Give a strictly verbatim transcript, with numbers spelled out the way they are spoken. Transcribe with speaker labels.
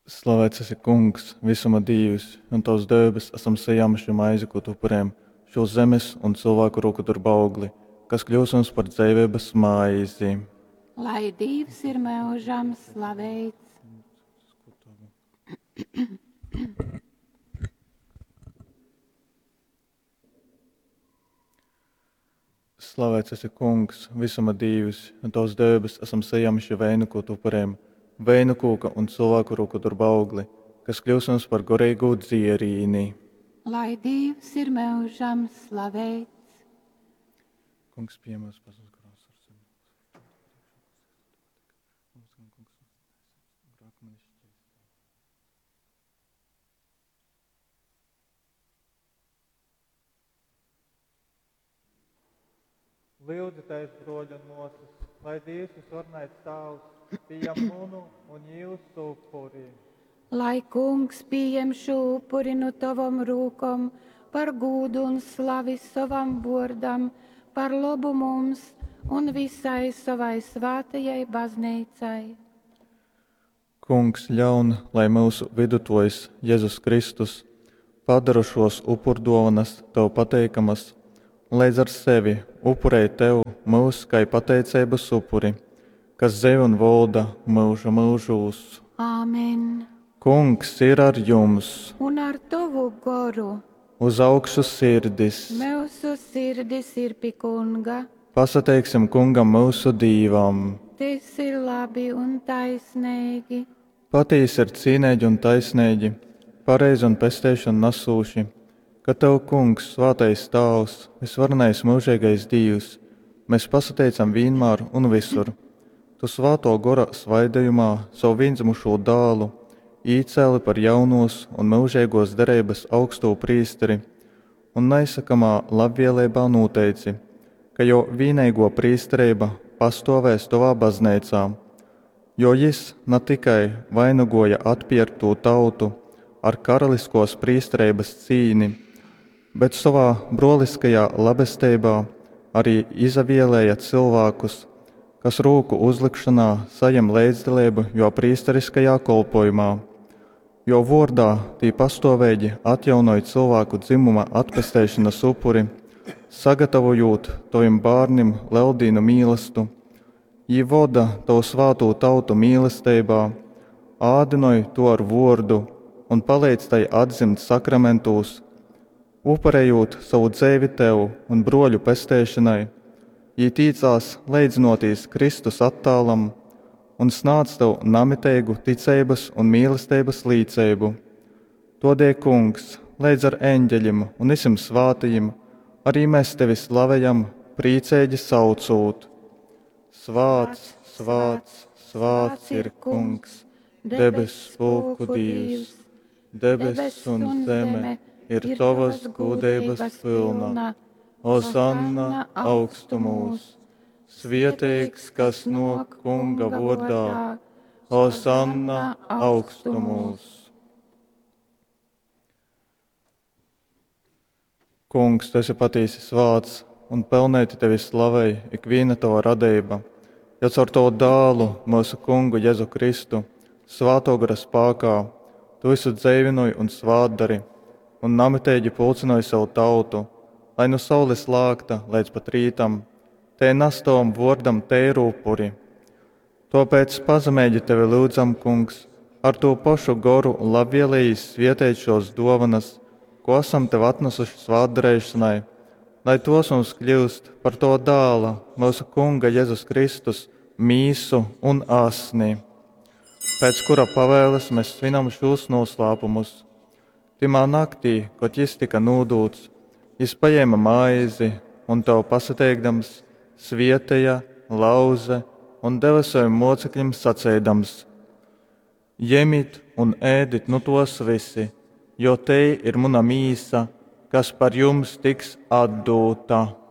Speaker 1: Slavēts esi kungs, visuma Dievs, un tavs debes esam sajāmuši maizi, ko tu upurējam, šo zemes un cilvēku roku darba augli, kas kļūs mums par dzīvības maizi.
Speaker 2: Lai Dievs ir mūžam slavēts.
Speaker 1: Slavēts esi kungs, visuma Dievs, un tavs debes esam sajāmuši veinu, ko tu upurējam, veinu kūka un cilvēku roku darba augli, kas kļūs mums par gorīgu dzierīni.
Speaker 2: Lai Dievs ir mūžam slavēts.
Speaker 1: Kungs piemērs pasaules krāsas ar sevi.
Speaker 3: Lūdzu, broļi un mūsas, lai Dievs visvarnais tavs pieņem munu un jūsu upuri.
Speaker 2: Lai kungs pieņem šo upuri no tavam rūkam, par gūdu un slavi savam vārdam, par labu mums un visai savai svētajai baznīcai.
Speaker 1: Kungs ļaun, lai mūsu vidutojs Jēzus Kristus padara šos upurdovanas tev pateikamas, un līdz ar sevi upurēja tev mūs kā pateicības upuri, kas zevi un valda mūža mūžos.
Speaker 2: Āmen.
Speaker 1: Kungs ir ar jums,
Speaker 2: Un ar tavu goru
Speaker 1: uz augšu sirdis.
Speaker 2: mūsu sirdis ir pie kunga.
Speaker 1: Pasateiksim kungam mūsu dīvam.
Speaker 2: Tas ir labi un taisnīgi.
Speaker 1: Patīs ir cīnēģi un taisnēģi, pareizi un pestēšanu nasūši, ka tev, kungs, svātais tavs, visvarnais mūžīgais Dievs, mēs pasateicam vienmēr un visur. Tu svāto gora svaidējumā savu vienzimušo dālu īcēli par jaunos un mūžīgos derības augsto prīsteri un neizsakamā labvēlībā noteici, ka jo vienīgo prīsterība pastāvēs tavā baznīcā, jo jis ne tikai vainagoja atpirkto tautu ar karaliskos prīsterības cīni, bet savā broliskajā labestībā arī izavielēja cilvēkus, kas rūku uzlikšanā saņem līdzdalību jo prīsteriskajā kolpojumā, jo vārdā tī pastāvēji atjaunoja cilvēku dzimuma atpestēšanas upuri, sagatavojot tavim bārnim leldīnu mīlestību, jī voda tavu svāto tautu mīlestībā, ādinoja to ar vārdu un palīdz tai atzimt sakramentos, upurējot savu dzīvi tev un broļu pestēšanai, jī tīcās leidzinoties Kristus attālam un snāc tev namiteigu ticības un mīlestības līdzību. Todēļ, kungs, leidz ar eņģeļiem un visiem svātajiem, arī mēs tevi slavējam, priecēģi saucot. Svāts, svāts, svāts ir kungs, debesu spēku Dievs, debes un zeme ir tavas godības pilna. Hosanna augstumos, svētīgs, kas nāk kunga vārdā, Hosanna augstumos. Kungs, tu esi patiesi svāts un pelnēti tevi slavei ikviena tava radība, jo caur to dālu mūsu kungu Jēzu Kristu, svāto gara spēkā, tu visu dzīvinoji un svātdari, un namitēģi pulcinoji savu tautu, lai no saules lākta līdz pat rītam, te nastovam vārdam teiru upuri. Tāpēc pazemēģi tevi lūdzam, kungs, ar to pašu goru un labvēlējis svietēt šos dovanas, ko esam tev atnesuši svātdarēšanai, lai tos mums kļūst par to dāla, mūsu kunga Jēzus Kristus, mīsu un asni, pēc kura pavēles mēs svinam šos noslēpumus. Timā naktī, kad jis tika nūdūts, jis paņēma maizi un tev pasateikdams, svietēja, lauze un deva saviem mocekļiem sacēdams: Ņemiet un ēdit no tos visi, jo te ir muna mīsa, kas par jums tiks atdota.